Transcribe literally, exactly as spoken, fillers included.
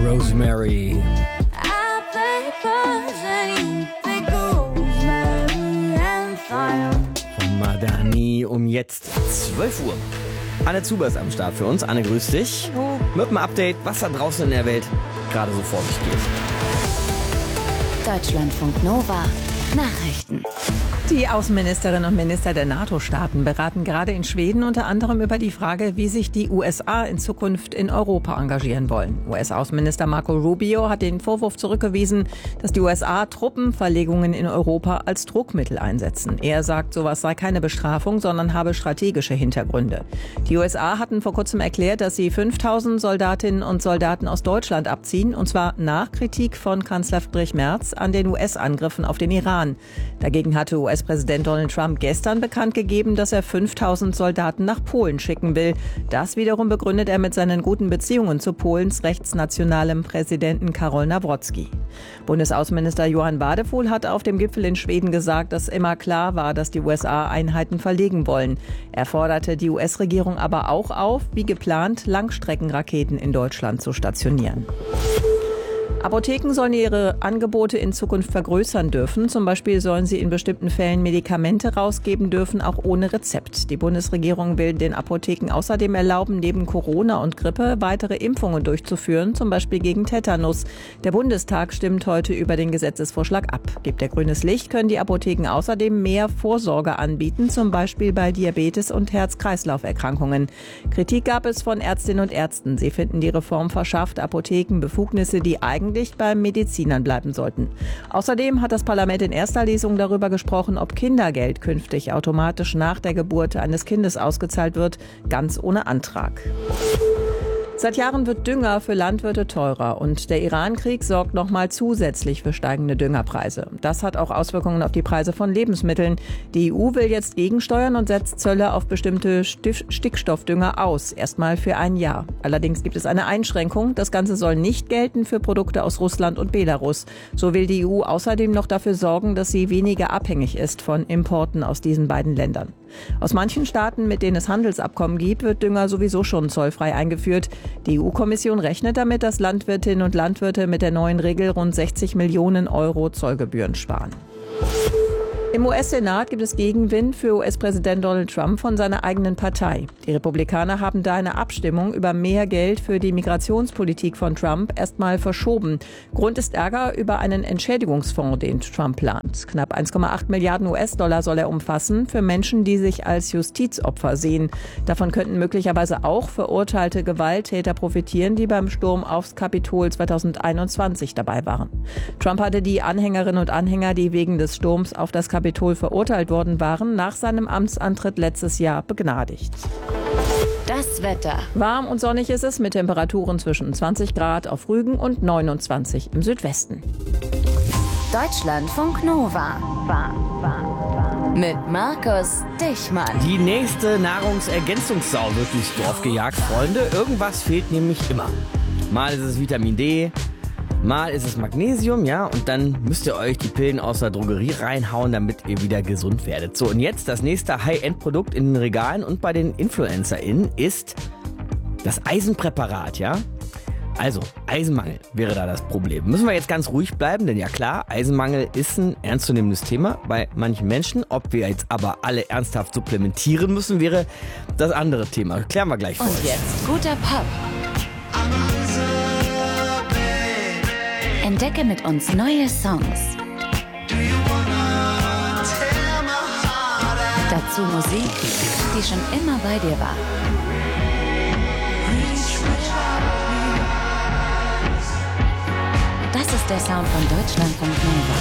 Rosemary. I play cards and you pick rosemary and thyme. Von Madani um jetzt zwölf Uhr. Anne Zuber ist am Start für uns. Anne, grüß dich. Hallo. Mit einem Update, was da draußen in der Welt gerade so vor sich geht. Deutschlandfunk Nova Nachrichten. Die Außenministerinnen und Minister der NATO-Staaten beraten gerade in Schweden unter anderem über die Frage, wie sich die U S A in Zukunft in Europa engagieren wollen. U S-Außenminister Marco Rubio hat den Vorwurf zurückgewiesen, dass die U S A Truppenverlegungen in Europa als Druckmittel einsetzen. Er sagt, sowas sei keine Bestrafung, sondern habe strategische Hintergründe. Die U S A hatten vor kurzem erklärt, dass sie fünftausend Soldatinnen und Soldaten aus Deutschland abziehen, und zwar nach Kritik von Kanzler Friedrich Merz an den U S-Angriffen auf den Iran. Dagegen hatte U S-Präsident Donald Trump gestern bekannt gegeben, dass er fünftausend Soldaten nach Polen schicken will. Das wiederum begründet er mit seinen guten Beziehungen zu Polens rechtsnationalem Präsidenten Karol Nawrocki. Bundesaußenminister Johann Wadephul hat auf dem Gipfel in Schweden gesagt, dass immer klar war, dass die U S A Einheiten verlegen wollen. Er forderte die U S-Regierung aber auch auf, wie geplant Langstreckenraketen in Deutschland zu stationieren. Apotheken sollen ihre Angebote in Zukunft vergrößern dürfen. Zum Beispiel sollen sie in bestimmten Fällen Medikamente rausgeben dürfen, auch ohne Rezept. Die Bundesregierung will den Apotheken außerdem erlauben, neben Corona und Grippe weitere Impfungen durchzuführen, zum Beispiel gegen Tetanus. Der Bundestag stimmt heute über den Gesetzesvorschlag ab. Gibt er grünes Licht, können die Apotheken außerdem mehr Vorsorge anbieten, zum Beispiel bei Diabetes und Herz-Kreislauf-Erkrankungen. Kritik gab es von Ärztinnen und Ärzten. Sie finden, die Reform verschafft Apotheken Befugnisse, die eigentlich beim Medizinern bleiben sollten. Außerdem hat das Parlament in erster Lesung darüber gesprochen, ob Kindergeld künftig automatisch nach der Geburt eines Kindes ausgezahlt wird, ganz ohne Antrag. Seit Jahren wird Dünger für Landwirte teurer und der Iran-Krieg sorgt nochmal zusätzlich für steigende Düngerpreise. Das hat auch Auswirkungen auf die Preise von Lebensmitteln. Die E U will jetzt gegensteuern und setzt Zölle auf bestimmte Stif- Stickstoffdünger aus, erstmal für ein Jahr. Allerdings gibt es eine Einschränkung. Das Ganze soll nicht gelten für Produkte aus Russland und Belarus. So will die E U außerdem noch dafür sorgen, dass sie weniger abhängig ist von Importen aus diesen beiden Ländern. Aus manchen Staaten, mit denen es Handelsabkommen gibt, wird Dünger sowieso schon zollfrei eingeführt. Die E U-Kommission rechnet damit, dass Landwirtinnen und Landwirte mit der neuen Regel rund sechzig Millionen Euro Zollgebühren sparen. Im U S-Senat gibt es Gegenwind für U S-Präsident Donald Trump von seiner eigenen Partei. Die Republikaner haben da eine Abstimmung über mehr Geld für die Migrationspolitik von Trump erstmal verschoben. Grund ist Ärger über einen Entschädigungsfonds, den Trump plant. Knapp eins Komma acht Milliarden U S-Dollar soll er umfassen für Menschen, die sich als Justizopfer sehen. Davon könnten möglicherweise auch verurteilte Gewalttäter profitieren, die beim Sturm aufs Kapitol zweitausendeinundzwanzig dabei waren. Trump hatte die Anhängerinnen und Anhänger, die wegen des Sturms auf das Kapitol verurteilt worden waren, nach seinem Amtsantritt letztes Jahr begnadigt. Das Wetter. Warm und sonnig ist es mit Temperaturen zwischen zwanzig Grad auf Rügen und neunundzwanzig im Südwesten. Deutschlandfunk Nova mit Markus Dichmann. Die nächste Nahrungsergänzungssau wird durchs Dorf gejagt, Freunde. Irgendwas fehlt nämlich immer. Mal ist es Vitamin D, mal ist es Magnesium, ja, und dann müsst ihr euch die Pillen aus der Drogerie reinhauen, damit ihr wieder gesund werdet. So, und jetzt das nächste High-End-Produkt in den Regalen und bei den InfluencerInnen ist das Eisenpräparat, ja. Also, Eisenmangel wäre da das Problem. Müssen wir jetzt ganz ruhig bleiben, denn ja klar, Eisenmangel ist ein ernstzunehmendes Thema bei manchen Menschen. Ob wir jetzt aber alle ernsthaft supplementieren müssen, wäre das andere Thema. Klären wir gleich vor. Und jetzt guter Pop. Entdecke mit uns neue Songs. Dazu Musik, die schon immer bei dir war. Das ist der Sound von Deutschlandfunk Nova.